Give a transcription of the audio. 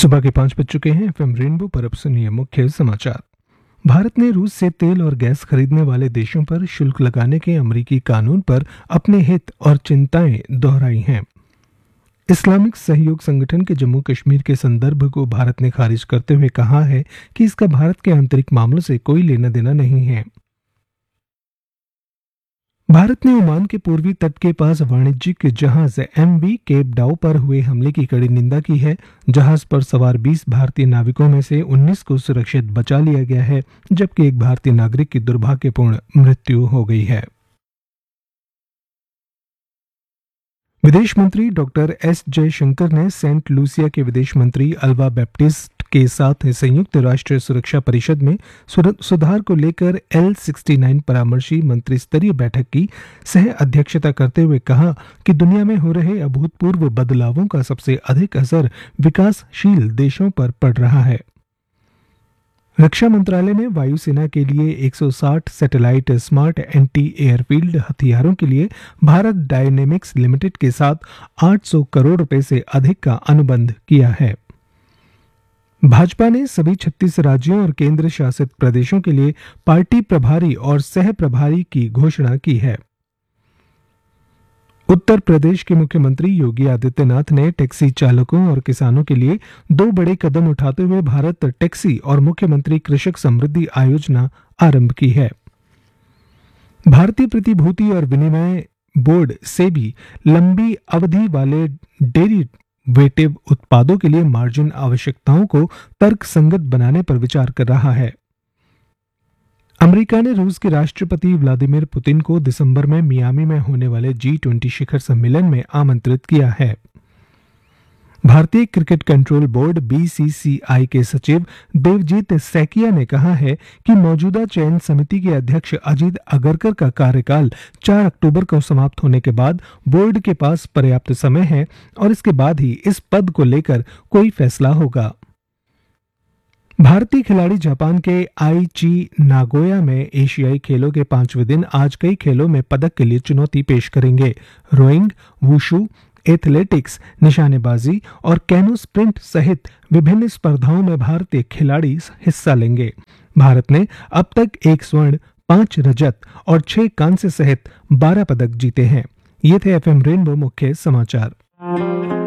सुबह के 5 बज चुके हैं। एफएम रेनबो पर अब सुनिए मुख्य समाचार। भारत ने रूस से तेल और गैस खरीदने वाले देशों पर शुल्क लगाने के अमेरिकी कानून पर अपने हित और चिंताएं दोहराई हैं। इस्लामिक सहयोग संगठन के जम्मू कश्मीर के संदर्भ को भारत ने खारिज करते हुए कहा है कि इसका भारत के आंतरिक मामलों से कोई लेना देना नहीं है। भारत ने ओमान के पूर्वी तट के पास वाणिज्यिक जहाज एमवी केप डाउ पर हुए हमले की कड़ी निंदा की है। जहाज पर सवार 20 भारतीय नाविकों में से 19 को सुरक्षित बचा लिया गया है, जबकि एक भारतीय नागरिक की दुर्भाग्यपूर्ण मृत्यु हो गई है। विदेश मंत्री डॉक्टर एस जयशंकर ने सेंट लूसिया के विदेश मंत्री अल्वा बैप्टिस्ट के साथ संयुक्त राष्ट्र सुरक्षा परिषद में सुधार को लेकर L69 परामर्शी मंत्री स्तरीय बैठक की सह अध्यक्षता करते हुए कहा कि दुनिया में हो रहे अभूतपूर्व बदलावों का सबसे अधिक असर विकासशील देशों पर पड़ रहा है। रक्षा मंत्रालय ने वायुसेना के लिए 160 सैटेलाइट स्मार्ट एंटी एयरफील्ड हथियारों के लिए भारत डायनेमिक्स लिमिटेड के साथ 800 करोड़ रुपए से अधिक का अनुबंध किया है। भाजपा ने सभी 36 राज्यों और केंद्र शासित प्रदेशों के लिए पार्टी प्रभारी और सह प्रभारी की घोषणा की है। उत्तर प्रदेश के मुख्यमंत्री योगी आदित्यनाथ ने टैक्सी चालकों और किसानों के लिए 2 बड़े कदम उठाते हुए भारत टैक्सी और मुख्यमंत्री कृषक समृद्धि योजना आरंभ की है। भारतीय प्रतिभूति और विनिमय बोर्ड सेबी लंबी अवधि वाले डेरिवेटिव उत्पादों के लिए मार्जिन आवश्यकताओं को तर्कसंगत बनाने पर विचार कर रहा है। अमेरिका ने रूस के राष्ट्रपति व्लादिमीर पुतिन को दिसंबर में मियामी में होने वाले G20 शिखर सम्मेलन में आमंत्रित किया है। भारतीय क्रिकेट कंट्रोल बोर्ड BCCI के सचिव देवजीत सैकिया ने कहा है कि मौजूदा चयन समिति के अध्यक्ष अजीत अगरकर का कार्यकाल 4 अक्टूबर को समाप्त होने के बाद बोर्ड के पास पर्याप्त समय है और इसके बाद ही इस पद को लेकर कोई फैसला होगा। भारतीय खिलाड़ी जापान के आईची नागोया में एशियाई खेलों के 5वें दिन आज कई खेलों में पदक के लिए चुनौती पेश करेंगे। रोइंग, वुशु, एथलेटिक्स, निशानेबाजी और कैनो स्प्रिंट सहित विभिन्न स्पर्धाओं में भारतीय खिलाड़ी हिस्सा लेंगे। भारत ने अब तक 1 स्वर्ण, 5 रजत और 6 कांस्य सहित 12 पदक जीते हैं। ये थे एफएम रेनबो मुख्य समाचार।